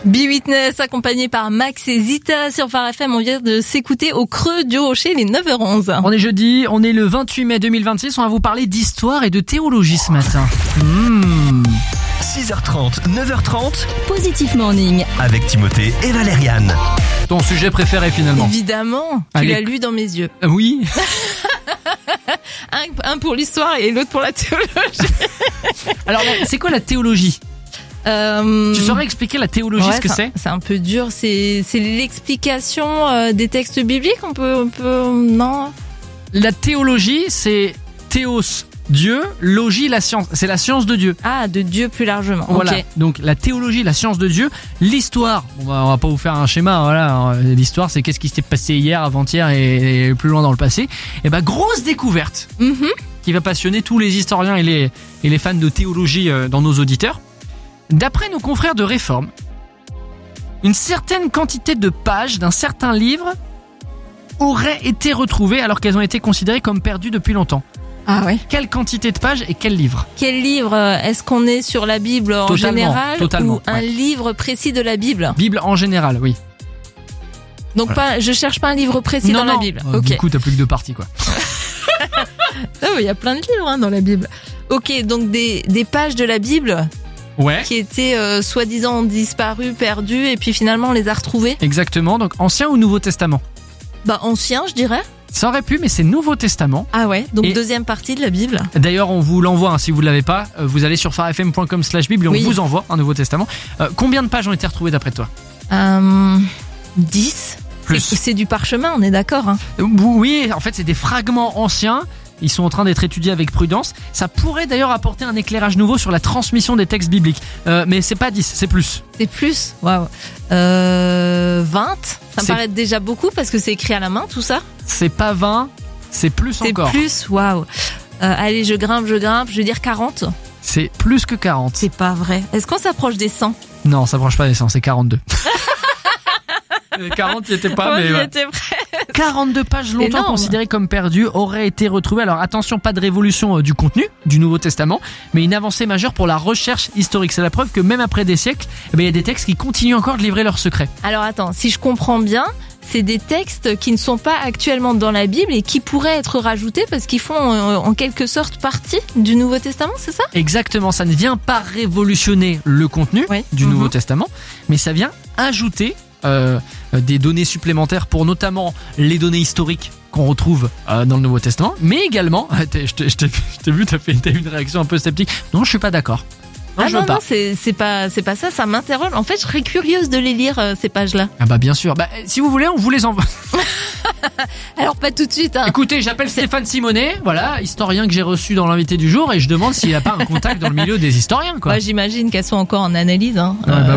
B-Witness accompagné par Max et Zita sur Phare FM. On vient de s'écouter au creux du rocher, les 9h11. On est jeudi, on est le 28 mai 2026. On va vous parler d'histoire et de théologie ce matin. 6h30, 9h30, Positif Morning. avec Timothée et Valériane. Ton sujet préféré finalement. Évidemment, tu Allez. l'as lu dans mes yeux. Oui. Un pour l'histoire et l'autre pour la théologie. Alors, c'est quoi la théologie ? Tu saurais expliquer la théologie, ce que c'est ? C'est un peu dur. C'est l'explication des textes bibliques. On peut, non. La théologie, c'est théos, Dieu, logie, la science. C'est la science de Dieu. Ah, de Dieu plus largement. Voilà. Ok. Donc la théologie, la science de Dieu, l'histoire. On va pas vous faire un schéma. Voilà. L'histoire, c'est qu'est-ce qui s'est passé hier, avant-hier et plus loin dans le passé. Et grosse découverte qui va passionner tous les historiens et les fans de théologie dans nos auditeurs. D'après nos confrères de Réforme, une certaine quantité de pages d'un certain livre auraient été retrouvées alors qu'elles ont été considérées comme perdues depuis longtemps. Ah ouais. Quelle quantité de pages et quel livre ? Quel livre ? Est-ce qu'on est sur la Bible en général totalement, ou un livre précis de la Bible ? Bible en général, oui. Donc Voilà. je cherche pas un livre précis dans la Bible. Ok. Du coup, t'as plus que 2 parties, quoi. Il y a plein de livres dans la Bible. Ok, donc des pages de la Bible Ouais. qui étaient soi-disant disparues, perdues, et puis finalement on les a retrouvées. Exactement. Donc Ancien ou Nouveau Testament ? Ancien, je dirais. Ça aurait pu, mais c'est Nouveau Testament. Ah ouais, donc Et- deuxième partie de la Bible. D'ailleurs, on vous l'envoie, si vous ne l'avez pas. Vous allez sur pharefm.com/bible et on Oui. vous envoie un Nouveau Testament. Combien de pages ont été retrouvées d'après toi ? 10. Plus. C'est du parchemin, on est d'accord. Hein. Oui, en fait, c'est des fragments anciens. Ils sont en train d'être étudiés avec prudence. Ça pourrait d'ailleurs apporter un éclairage nouveau sur la transmission des textes bibliques. Mais c'est pas 10, c'est plus. C'est plus. Waouh. 20. Ça me C'est- paraît déjà beaucoup parce que c'est écrit à la main, tout ça. C'est pas 20, c'est plus C'est encore. plus. Waouh. Allez, je grimpe. Je vais dire 40. C'est plus que 40. C'est pas vrai. Est-ce qu'on s'approche des 100 ? Non, ça branche pas des 100, c'est 42. Les 40 n'y étaient pas, mais... j'y ouais. étais prêt. 42 pages longtemps Énorme. considérées comme perdues auraient été retrouvées. Alors attention, pas de révolution du contenu du Nouveau Testament, mais une avancée majeure pour la recherche historique. C'est la preuve que même après des siècles, il y a des textes qui continuent encore de livrer leurs secrets. Alors attends, si je comprends bien, c'est des textes qui ne sont pas actuellement dans la Bible et qui pourraient être rajoutés parce qu'ils font en quelque sorte partie du Nouveau Testament, c'est ça ? Exactement, ça ne vient pas révolutionner le contenu Oui. du Nouveau Testament, mais ça vient ajouter des données supplémentaires pour notamment les données historiques qu'on retrouve dans le Nouveau Testament, mais également, je t'ai vu, t'as eu une réaction un peu sceptique. Non, je suis pas d'accord. Non, je veux pas. non, c'est pas ça, ça m'interroge. En fait, je serais curieuse de les lire, ces pages-là. Ah bien sûr. Si vous voulez, on vous les envoie. Alors pas tout de suite, hein. Écoutez, j'appelle Stéphane Simonet, voilà, historien que j'ai reçu dans l'invité du jour, et je demande s'il a pas un contact dans le milieu des historiens, quoi. Moi, j'imagine qu'elles sont encore en analyse, hein. Ouais,